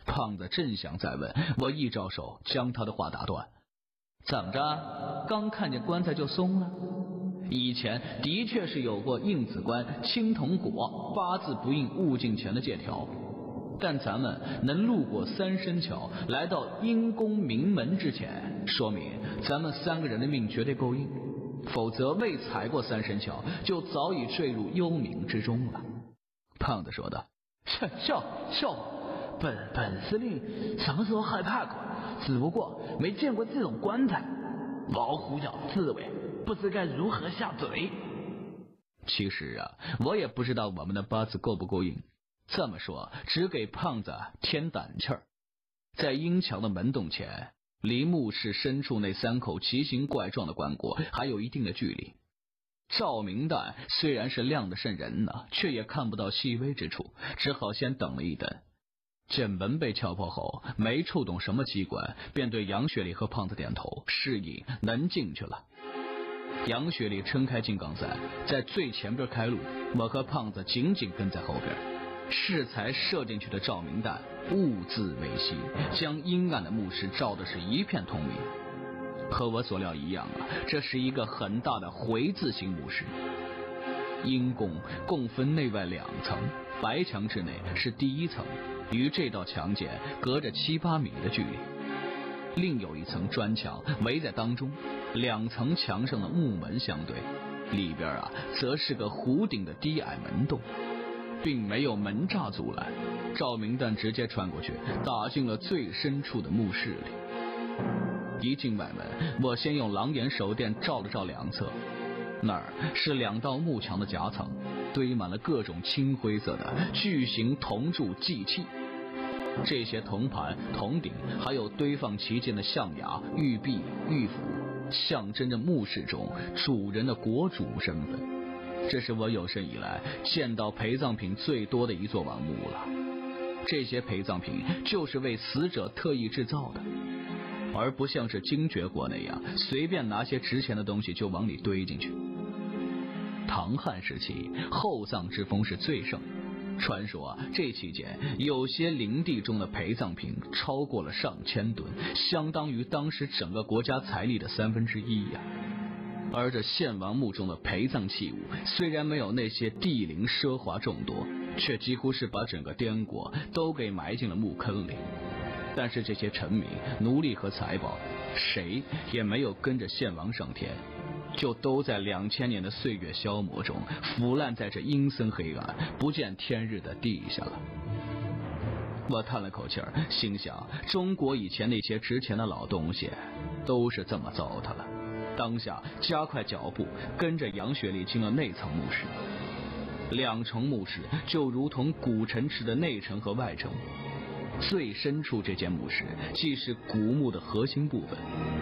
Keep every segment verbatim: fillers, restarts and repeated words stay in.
胖子正想再问，我一招手将他的话打断。怎么着？刚看见棺材就松了？以前的确是有过印子棺、青铜椁、八字不应物尽钱的借条，但咱们能路过三生桥，来到阴宫名门之前，说明咱们三个人的命绝对够硬，否则未踩过三生桥，就早已坠入幽冥之中了。胖子说道： 笑笑本本司令什么时候害怕过，只不过没见过这种棺材，老虎咬刺猬，不知该如何下嘴。 其实啊，我也不知道我们的八字够不够硬，这么说只给胖子添胆气儿。在阴墙的门洞前，离墓室深处那三口奇形怪状的棺椁还有一定的距离。照明弹虽然是亮得瘆人呢，却也看不到细微之处，只好先等了一等。见门被敲破后没触动什么机关，便对杨雪丽和胖子点头，示意能进去了。杨雪丽撑开金刚伞，在最前边开路，我和胖子紧紧跟在后边。适才射进去的照明弹兀自微息，将阴暗的墓室照的是一片通明。和我所料一样啊，这是一个很大的回字形墓室。阴宫共分内外两层，白墙之内是第一层，与这道墙间隔着七八米的距离。另有一层砖墙围在当中，两层墙上的木门相对，里边啊则是个弧顶的低矮门洞，并没有门栅阻拦，照明弹直接穿过去，打进了最深处的墓室里。一进外门，我先用狼眼手电照了照两侧，那儿是两道幕墙的夹层，堆满了各种青灰色的巨型铜柱祭器。这些铜盘、铜鼎，还有堆放其间的象牙、玉璧、玉斧，象征着墓室中主人的国主身份。这是我有生以来见到陪葬品最多的一座王墓了。这些陪葬品就是为死者特意制造的，而不像是精绝国那样随便拿些值钱的东西就往里堆进去。唐汉时期厚葬之风是最盛，传说啊，这期间有些陵地中的陪葬品超过了上千吨，相当于当时整个国家财力的三分之一呀。而这献王墓中的陪葬器物虽然没有那些帝陵奢华众多，却几乎是把整个滇国都给埋进了墓坑里。但是这些臣民、奴隶和财宝，谁也没有跟着献王上天，就都在两千年的岁月消磨中腐烂在这阴森黑暗、不见天日的地下了。我叹了口气儿，心想中国以前那些值钱的老东西都是这么糟蹋了。当下加快脚步，跟着杨雪丽进了内层墓室。两重墓室就如同古城池的内城和外城，最深处这间墓室既是古墓的核心部分。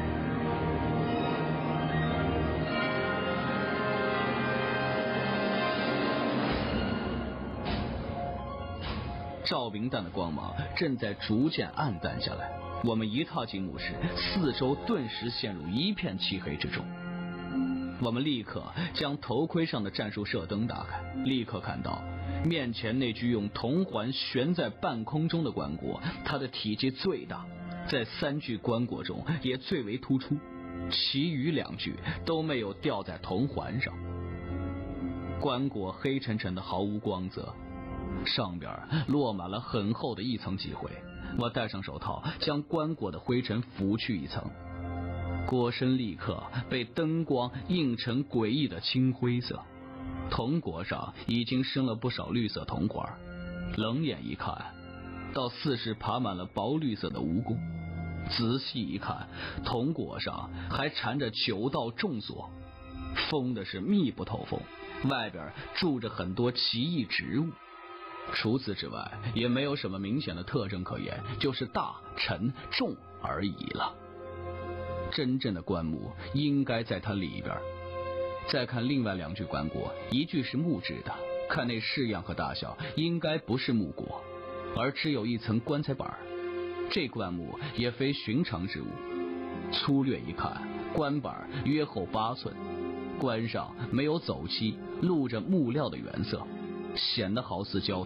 照明弹的光芒正在逐渐暗淡下来，我们一踏进墓室，四周顿时陷入一片漆黑之中。我们立刻将头盔上的战术射灯打开，立刻看到面前那具用铜环悬在半空中的棺椁，它的体积最大，在三具棺椁中也最为突出，其余两具都没有吊在铜环上。棺椁黑沉沉的，毫无光泽，上边落满了很厚的一层积灰。我戴上手套，将棺椁的灰尘拂去一层，椁身立刻被灯光映成诡异的青灰色。铜椁上已经生了不少绿色铜环，冷眼一看，倒似是爬满了薄绿色的蜈蚣。仔细一看，铜椁上还缠着九道重锁，封的是密不透风，外边住着很多奇异植物。除此之外也没有什么明显的特征可言，就是大、沉、重而已了。真正的棺木应该在它里边。再看另外两具棺椁，一具是木质的，看那式样和大小应该不是木椁，而只有一层棺材板。这棺木也非寻常之物，粗略一看，棺板约厚八寸，棺上没有走漆，露着木料的原色，显得好似焦炭。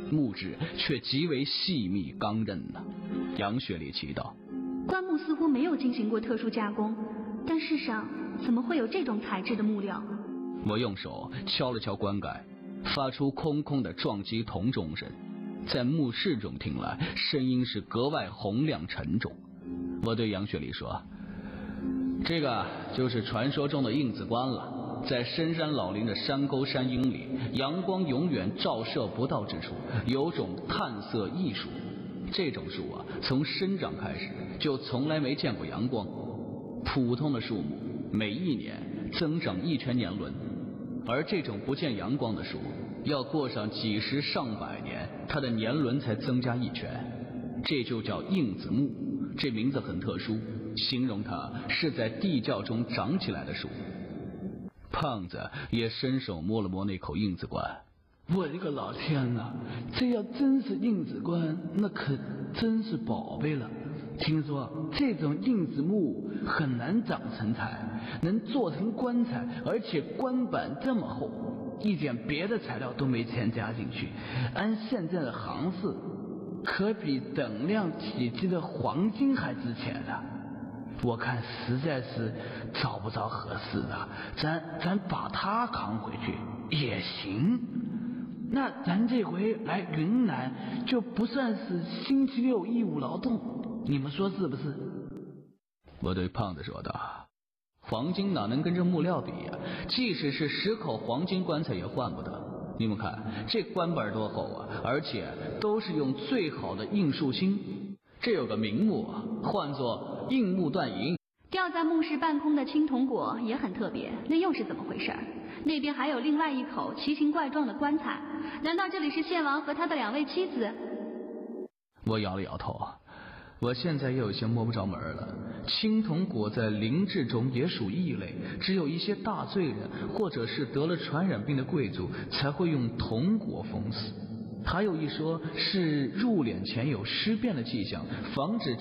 木质却极为细密刚韧呢。杨雪莉奇道： 棺木似乎没有进行过特殊加工，但世上怎么会有这种材质的木料？ 我用手敲了敲棺盖，发出空空的撞击铜钟声，在墓室中听来，声音是格外洪亮沉重。我对杨雪莉说：这个就是传说中的印子棺了，在深山老林的山沟山阴里，阳光永远照射不到之处，有种炭色艺术。这种树啊，从生长开始就从来没见过阳光。普通的树木每一年增长一圈年轮，而这种不见阳光的树，要过上几十上百年，它的年轮才增加一圈。这就叫印子木，这名字很特殊，形容它是在地窖中长起来的树。胖子也伸手摸了摸那口印子棺。 我的个老天哪，这要真是印子棺，那可真是宝贝了。听说这种印子木很难长成材，能做成棺材，而且棺板这么厚，一点别的材料都没添加进去，按现在的行市，可比等量体积的黄金还值钱了。我看实在是找不着合适的，咱咱把它扛回去也行。那咱这回来云南就不算是星期六义务劳动，你们说是不是？ 我对胖子说道：黄金哪能跟这木料比呀、啊？即使是十口黄金棺材也换不得。你们看这棺板多厚啊，而且都是用最好的硬树芯，这有个名目啊，唤作硬木断银。 吊在墓室半空的青铜椁也很特别，那又是怎么回事？那边还有另外一口奇形怪状的棺材，难道这里是献王和他的两位妻子？ 我摇了摇头，我现在也有些摸不着门了。青铜椁在灵智中也属异类，只有一些大罪人或者是得了传染病的贵族才会用铜椁封死。还有一说是入殓前有尸变的迹象，防止